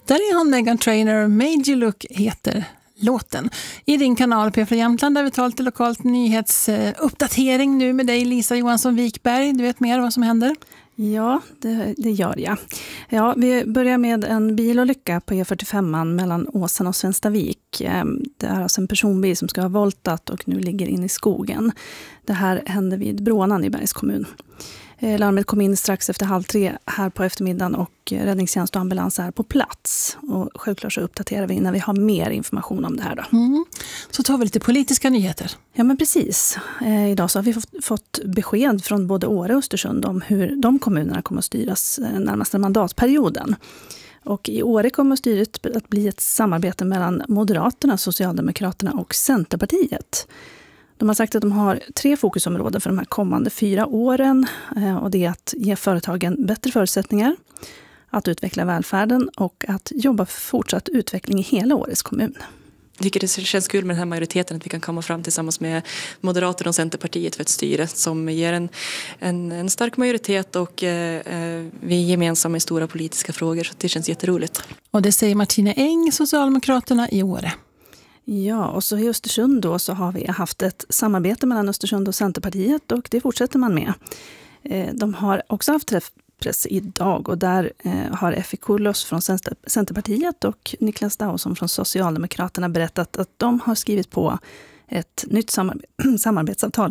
Där är hon, Meghan Trainor. Made You Look heter låten. I din kanal P4 Jämtland där vi tar lite lokalt nyhetsuppdatering nu med dig, Lisa Johansson Wikberg. Du vet mer vad som händer? Ja, det gör jag. Ja, vi börjar med en bilolycka på E45 mellan Åsen och Svenstavik. Det är alltså en personbil som ska ha voltat och nu ligger in i skogen. Det här hände vid Brånan i Bergs kommun. Larmet kom in strax efter 2:30 här på eftermiddagen och räddningstjänst och ambulans är på plats. Och självklart så uppdaterar vi när vi har mer information om det här då. Så tar vi lite politiska nyheter. Ja men precis. Idag så har vi fått besked från både Åre och Östersund om hur de kommunerna kommer att styras närmaste mandatperioden. Och i Åre kommer styret att bli ett samarbete mellan Moderaterna, Socialdemokraterna och Centerpartiet. De har sagt att de har 3 fokusområden för de här kommande 4 åren. Och det är att ge företagen bättre förutsättningar, att utveckla välfärden och att jobba för fortsatt utveckling i hela Åres kommun. Jag tycker det känns kul med den här majoriteten att vi kan komma fram tillsammans med Moderaterna och Centerpartiet för ett styre som ger en stark majoritet och vi är gemensamma i stora politiska frågor, så det känns jätteroligt. Och det säger Martina Eng, Socialdemokraterna i Åre. Ja, och så i Östersund då så har vi haft ett samarbete mellan Östersund och Centerpartiet och det fortsätter man med. De har också haft träffpress idag och där har Effi Kullos från Centerpartiet och Niklas Dausson från Socialdemokraterna berättat att de har skrivit på ett nytt samarbetsavtal,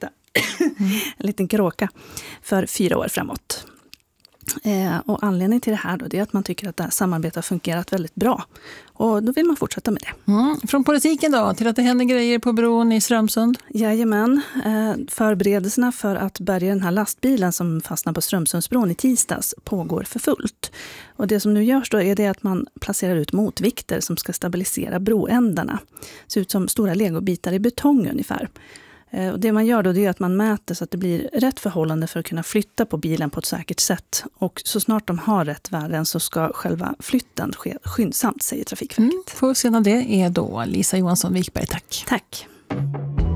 en liten kråka, för 4 år framåt. Och anledningen till det här då, det är att man tycker att det här samarbetet har fungerat väldigt bra. Och då vill man fortsätta med det. Från politiken då till att det händer grejer på bron i Strömsund? Jajamän. Förberedelserna för att bärga den här lastbilen som fastnar på Strömsundsbron i tisdags pågår för fullt. Och det som nu görs då är det att man placerar ut motvikter som ska stabilisera broändarna. Det ser ut som stora legobitar i betong ungefär. Och det man gör då det är att man mäter så att det blir rätt förhållande för att kunna flytta på bilen på ett säkert sätt. Och så snart de har rätt värden så ska själva flytten ske skyndsamt, säger Trafikverket. Får se när det är då. Lisa Johansson Wikberg, tack. Tack.